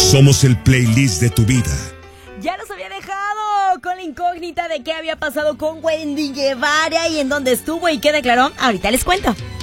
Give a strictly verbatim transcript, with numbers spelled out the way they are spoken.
Somos el playlist de tu vida. Ya los había dejado con la incógnita de qué había pasado con Wendy Guevara y en dónde estuvo y qué declaró. Ahorita les cuento.